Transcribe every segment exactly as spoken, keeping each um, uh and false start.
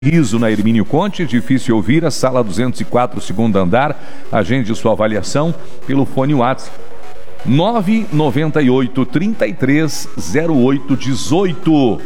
Riso na Hermínio Conte, edifício Elvira, sala duzentos e quatro, segundo andar. Agende sua avaliação pelo fone WhatsApp nove nove oito, trinta e três, zero oito, dezoito.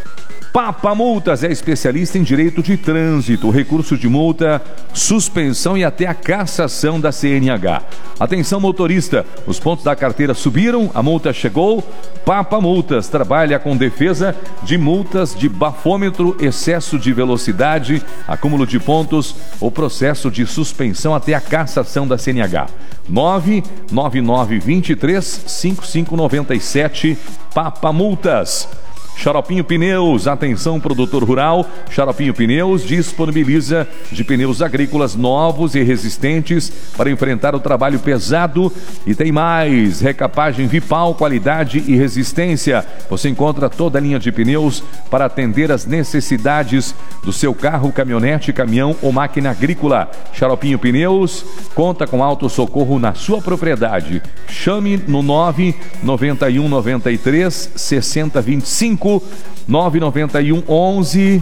Papa Multas é especialista em direito de trânsito, recurso de multa, suspensão e até a cassação da C N H. Atenção motorista, os pontos da carteira subiram, a multa chegou. Papa Multas trabalha com defesa de multas de bafômetro, excesso de velocidade, acúmulo de pontos ou processo de suspensão até a cassação da C N H. nove nove nove, dois três, cinco cinco nove sete. Papa Multas. Xaropinho Pneus, atenção produtor rural, Xaropinho Pneus disponibiliza de pneus agrícolas novos e resistentes para enfrentar o trabalho pesado. E tem mais, recapagem Vipal, qualidade e resistência. Você encontra toda a linha de pneus para atender as necessidades do seu carro, caminhonete, caminhão ou máquina agrícola. Xaropinho Pneus conta com autossocorro na sua propriedade. Chame no nove nove um, nove três, seis zero dois cinco. nove nove um, onze,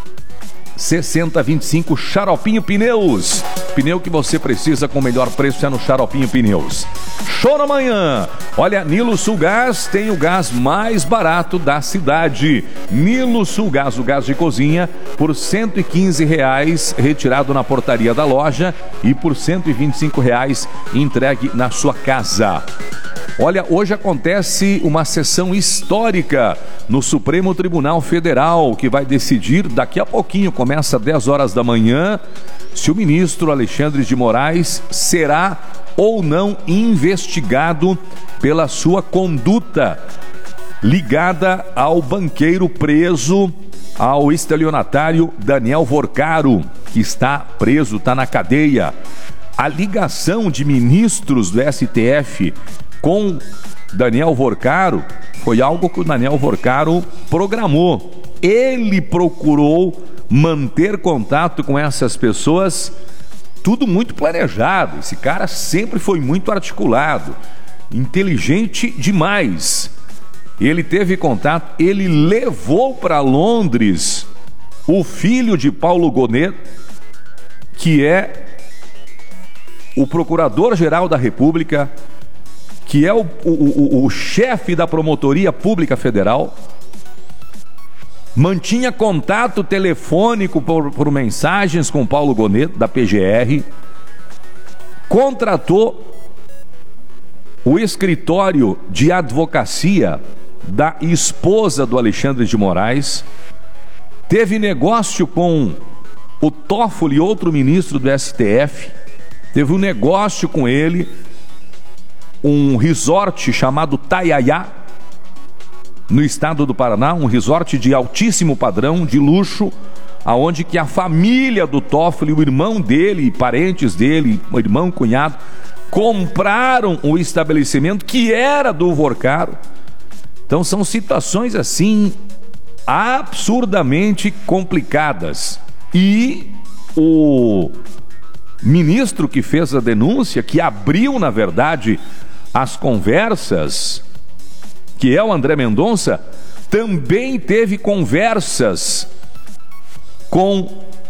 seis zero dois cinco. Xaropinho Pneus. Pneu que você precisa com o melhor preço é no Xaropinho Pneus. Show na manhã. Olha, Nilo Sul Gás tem o gás mais barato da cidade. Nilo Sul Gás, o gás de cozinha, por cento e quinze reais, retirado na portaria da loja, e por cento e vinte e cinco reais entregue na sua casa. Olha, hoje acontece uma sessão histórica no Supremo Tribunal Federal, que vai decidir daqui a pouquinho, começa às dez horas da manhã, se o ministro Alexandre de Moraes será ou não investigado pela sua conduta ligada ao banqueiro preso, ao estelionatário Daniel Vorcaro, que está preso, está na cadeia. A ligação de ministros do S T F com Daniel Vorcaro foi algo que o Daniel Vorcaro programou. Ele procurou manter contato com essas pessoas, tudo muito planejado. Esse cara sempre foi muito articulado, inteligente demais. Ele teve contato, ele levou para Londres o filho de Paulo Gonet, que é o procurador-geral da República, que é o, o, o, o chefe da Promotoria Pública Federal, mantinha contato telefônico por, por mensagens com Paulo Gonet, da P G R, contratou o escritório de advocacia da esposa do Alexandre de Moraes, teve negócio com o Toffoli, outro ministro do S T F, teve um negócio com ele, um resort chamado Taiaiá, no estado do Paraná, um resort de altíssimo padrão, de luxo, aonde que a família do Toffoli, o irmão dele, parentes dele, o irmão, cunhado, compraram o estabelecimento que era do Vorcaro. Então são situações assim absurdamente complicadas. E o ministro que fez a denúncia, que abriu, na verdade, as conversas, que é o André Mendonça, também teve conversas com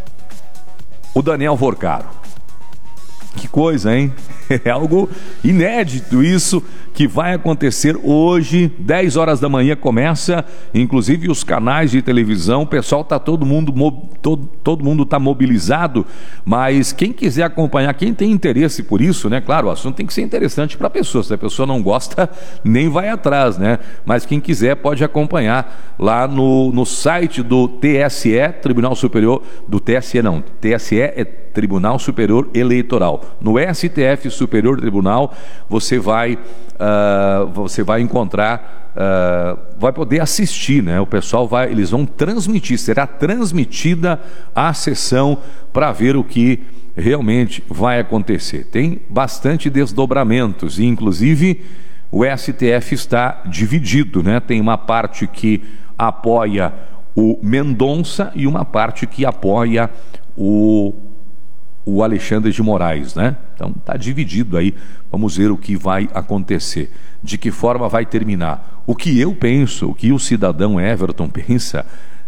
o Daniel Vorcaro. Que coisa, hein? É algo inédito isso que vai acontecer hoje, dez horas da manhã começa, inclusive os canais de televisão, o pessoal tá todo mundo, todo, todo mundo tá mobilizado, mas quem quiser acompanhar, quem tem interesse por isso, né? Claro, o assunto tem que ser interessante para a pessoa, se a pessoa não gosta, nem vai atrás, né? Mas quem quiser pode acompanhar lá no, no site do T S E, Tribunal Superior, do T S E não, T S E é Tribunal Superior Eleitoral. No S T F Superior Tribunal, você vai, uh, você vai encontrar, uh, vai poder assistir, né? O pessoal vai, eles vão transmitir, será transmitida a sessão para ver o que realmente vai acontecer. Tem bastante desdobramentos e, inclusive, o S T F está dividido, né? Tem uma parte que apoia o Mendonça e uma parte que apoia o o Alexandre de Moraes, né? Então está dividido aí, vamos ver o que vai acontecer, de que forma vai terminar. O que eu penso, o que o cidadão Everton pensa,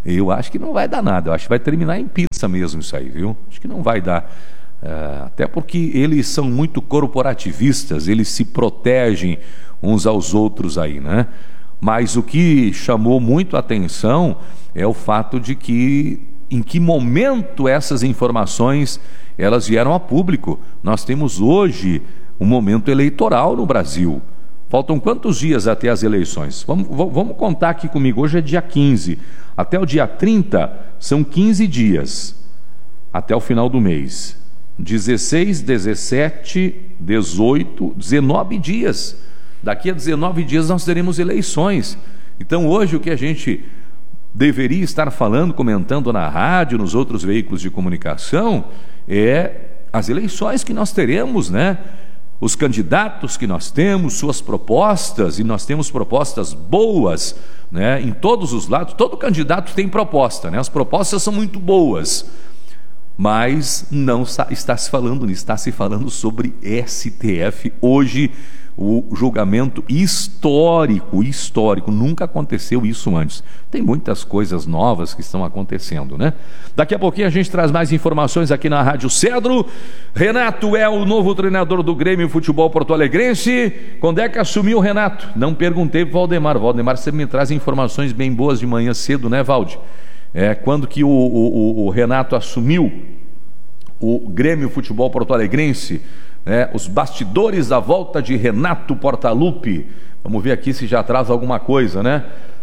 Eu acho que não vai dar nada, eu acho que vai terminar em pizza mesmo isso aí, viu? Acho que não vai dar. Uh, até porque eles são muito corporativistas, eles se protegem uns aos outros aí, né? Mas o que chamou muito a atenção é o fato de que, em que momento essas informações elas vieram a público. Nós temos hoje um momento eleitoral no Brasil. Faltam quantos dias até as eleições? Vamos, vamos contar aqui comigo. Hoje é dia quinze. Até o dia trinta são quinze dias. Até o final do mês. dezesseis, dezessete, dezoito, dezenove dias. Daqui a dezenove dias nós teremos eleições. Então hoje o que a gente deveria estar falando, comentando na rádio, nos outros veículos de comunicação, é as eleições que nós teremos, né? Os candidatos que nós temos, suas propostas, e nós temos propostas boas, né? Em todos os lados. Todo candidato tem proposta, né? As propostas são muito boas, mas não está se falando, está se falando sobre S T F hoje. O julgamento histórico, histórico, nunca aconteceu isso antes. Tem muitas coisas novas que estão acontecendo, né? Daqui a pouquinho a gente traz mais informações aqui na Rádio Cedro. Renato é o novo treinador do Grêmio Futebol Porto-Alegrense. Quando é que assumiu o Renato? Não perguntei pro Valdemar. Valdemar, você me traz informações bem boas de manhã cedo, né, Valde? É, quando que o, o, o Renato assumiu o Grêmio Futebol Porto-Alegrense? É, os bastidores da volta de Renato Portaluppi. Vamos ver aqui se já traz alguma coisa, né?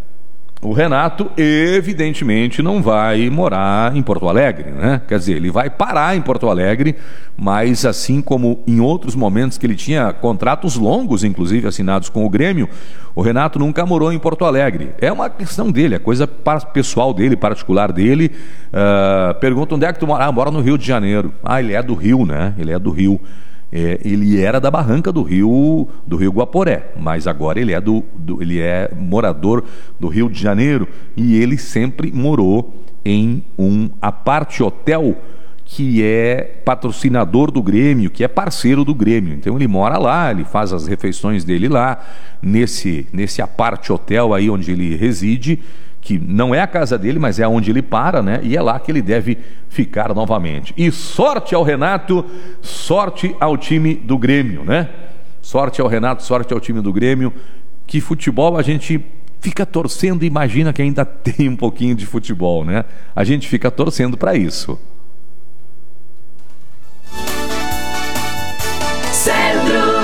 O Renato, evidentemente, não vai morar em Porto Alegre, né? Quer dizer, ele vai parar em Porto Alegre, mas assim como em outros momentos que ele tinha contratos longos, inclusive assinados com o Grêmio, o Renato nunca morou em Porto Alegre. É uma questão dele, é coisa pessoal dele, particular dele. Uh, pergunta onde é que tu mora? Ah, mora no Rio de Janeiro. Ah, ele é do Rio, né? Ele é do Rio. É, ele era da barranca do Rio, do Rio Guaporé, mas agora ele é, do, do, ele é morador do Rio de Janeiro, e ele sempre morou em um apart hotel que é patrocinador do Grêmio, que é parceiro do Grêmio. Então ele mora lá, ele faz as refeições dele lá, nesse, nesse apart hotel aí onde ele reside, que não é a casa dele, mas é onde ele para, né? E é lá que ele deve ficar novamente. E sorte ao Renato, sorte ao time do Grêmio, né? Sorte ao Renato, sorte ao time do Grêmio. Que futebol a gente fica torcendo, imagina que ainda tem um pouquinho de futebol, né? A gente fica torcendo para isso. Cedro.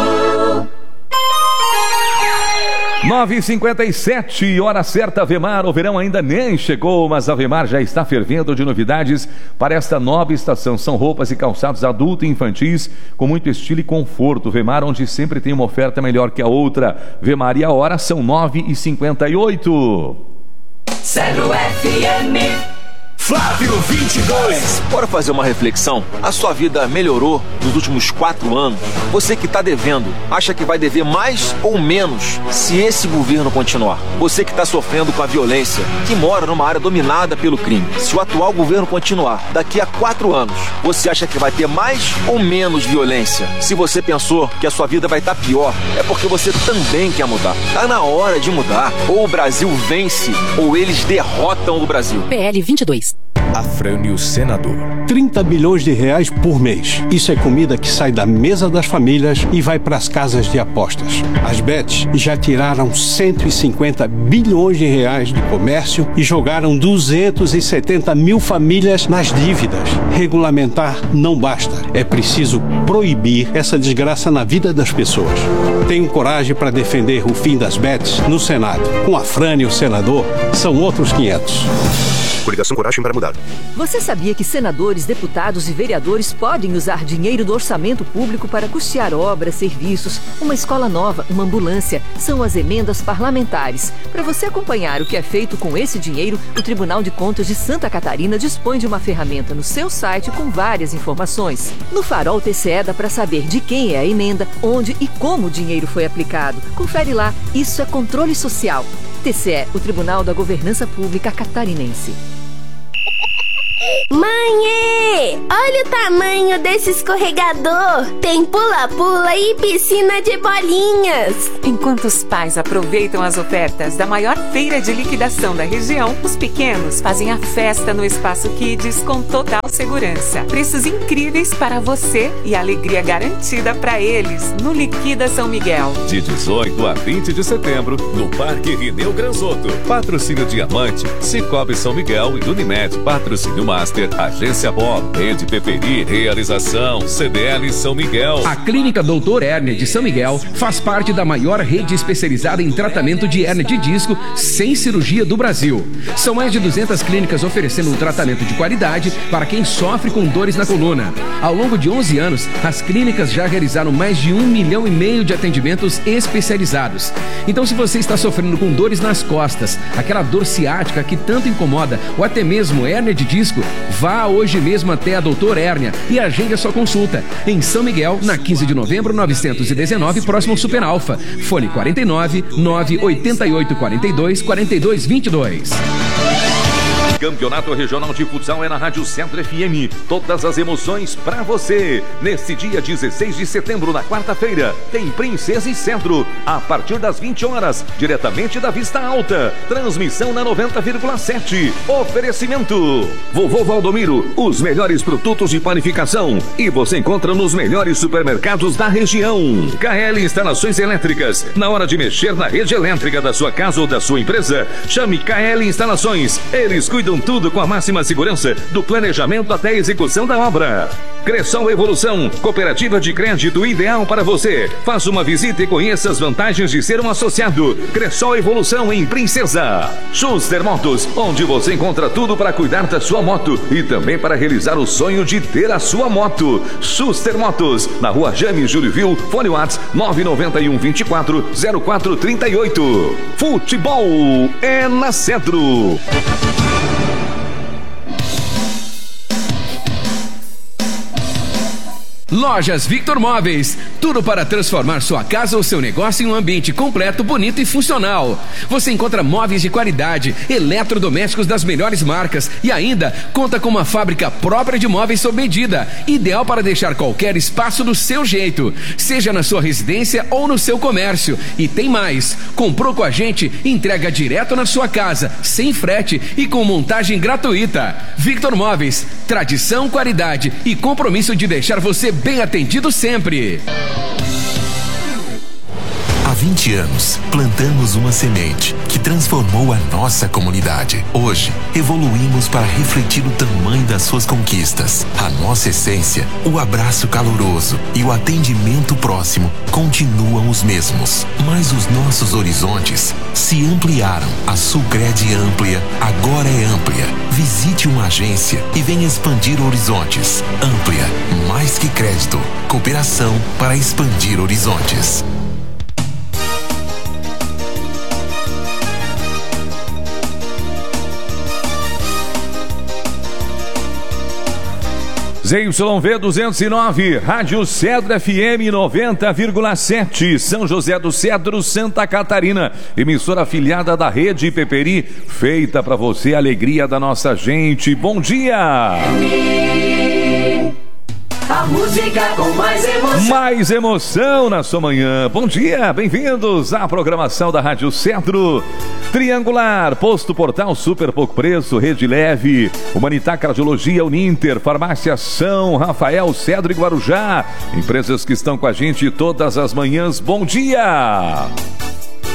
nove e cinquenta e sete, hora certa, Avemar. O verão ainda nem chegou, mas a Avemar já está fervendo de novidades para esta nova estação. São roupas e calçados adultos e infantis com muito estilo e conforto. Vemar, onde sempre tem uma oferta melhor que a outra. Vemar, e a hora são nove e cinquenta e oito. Cedro F M. Flávio vinte e dois. Bora fazer uma reflexão? A sua vida melhorou nos últimos quatro anos? Você que está devendo, acha que vai dever mais ou menos se esse governo continuar? Você que está sofrendo com a violência, que mora numa área dominada pelo crime, se o atual governo continuar, daqui a quatro anos, você acha que vai ter mais ou menos violência? Se você pensou que a sua vida vai estar pior, é porque você também quer mudar. Tá na hora de mudar. Ou o Brasil vence, ou eles derrotam o Brasil. P L vinte e dois. Afrânio Senador. trinta bilhões de reais por mês. Isso é comida que sai da mesa das famílias e vai para as casas de apostas. As bets já tiraram cento e cinquenta bilhões de reais do comércio e jogaram duzentas e setenta mil famílias nas dívidas. Regulamentar não basta. É preciso proibir essa desgraça na vida das pessoas. Tenho coragem para defender o fim das bets no Senado. Com Afrânio Senador, são outros quinhentos. Coligação Coragem para Mudar. Você sabia que senadores, deputados e vereadores podem usar dinheiro do orçamento público para custear obras, serviços, uma escola nova, uma ambulância? São as emendas parlamentares. Para você acompanhar o que é feito com esse dinheiro, o Tribunal de Contas de Santa Catarina dispõe de uma ferramenta no seu site com várias informações. No Farol T C E dá para saber de quem é a emenda, onde e como o dinheiro foi aplicado. Confere lá, isso é controle social. T C E, o Tribunal da Governança Pública Catarinense. Mãe! olha o tamanho desse escorregador. Tem pula-pula e piscina de bolinhas. Enquanto os pais aproveitam as ofertas da maior feira de liquidação da região, os pequenos fazem a festa no Espaço Kids com total segurança. Preços incríveis para você e alegria garantida para eles no Liquida São Miguel. De dezoito a vinte de setembro, no Parque Rineu Granzotto. Patrocínio Diamante, Cicobi São Miguel e Unimed. Patrocínio Master, Agência Bob, Rede Peperi, Realização, C D L São Miguel. A Clínica doutor Hérnia de São Miguel faz parte da maior rede especializada em tratamento de hérnia de disco sem cirurgia do Brasil. São mais de duzentas clínicas oferecendo um tratamento de qualidade para quem sofre com dores na coluna. Ao longo de onze anos, as clínicas já realizaram mais de um milhão e meio de atendimentos especializados. Então, se você está sofrendo com dores nas costas, aquela dor ciática que tanto incomoda, ou até mesmo hérnia de disco, vá hoje mesmo até a doutor Hérnia e agende a sua consulta. Em São Miguel, na quinze de novembro, novecentos e dezenove, próximo ao Super Alfa. Fone quarenta e nove, nove oito oito, quarenta e dois, quarenta e dois, vinte e dois. Campeonato Regional de Futsal é na Rádio Centro F M. Todas as emoções pra você. Neste dia dezesseis de setembro, na quarta-feira, tem Princesa e Centro. A partir das vinte horas, diretamente da Vista Alta. Transmissão na noventa vírgula sete. Oferecimento. Vovô Valdomiro, os melhores produtos de panificação. E você encontra nos melhores supermercados da região. K L Instalações Elétricas. Na hora de mexer na rede elétrica da sua casa ou da sua empresa, chame K L Instalações. Eles cuidam tudo com a máxima segurança, do planejamento até a execução da obra. Cressol Evolução, cooperativa de crédito ideal para você. Faça uma visita e conheça as vantagens de ser um associado. Cressol Evolução em Princesa. Schuster Motos, onde você encontra tudo para cuidar da sua moto e também para realizar o sonho de ter a sua moto. Schuster Motos, na rua James Júlio, fone WhatsApp nove nove um, vinte e quatro, zero quatro trinta e oito. Futebol é na Cedro. Lojas Victor Móveis, tudo para transformar sua casa ou seu negócio em um ambiente completo, bonito e funcional. Você encontra móveis de qualidade, eletrodomésticos das melhores marcas e ainda conta com uma fábrica própria de móveis sob medida, ideal para deixar qualquer espaço do seu jeito, seja na sua residência ou no seu comércio. E tem mais, comprou com a gente, entrega direto na sua casa, sem frete e com montagem gratuita. Victor Móveis, tradição, qualidade e compromisso de deixar você bem atendido sempre. Há vinte anos, plantamos uma semente que transformou a nossa comunidade. Hoje, evoluímos para refletir o tamanho das suas conquistas. A nossa essência, o abraço caloroso e o atendimento próximo continuam os mesmos. Mas os nossos horizontes se ampliaram. A Sulcred Amplia agora é amplia. Visite uma agência e venha expandir horizontes. Amplia, mais que crédito, cooperação para expandir horizontes. Z Y V duzentos e nove, Rádio Cedro F M noventa vírgula sete, São José do Cedro, Santa Catarina. Emissora afiliada da Rede Peperi, feita para você, a alegria da nossa gente. Bom dia! A música com mais emoção. Mais emoção na sua manhã. Bom dia, bem-vindos à programação da Rádio Centro. Triangular, Posto Portal, super pouco preço, Rede Leve, Humanitar Cardiologia, Uninter, Farmácia São Rafael, Cedro e Guarujá. Empresas que estão com a gente todas as manhãs. Bom dia!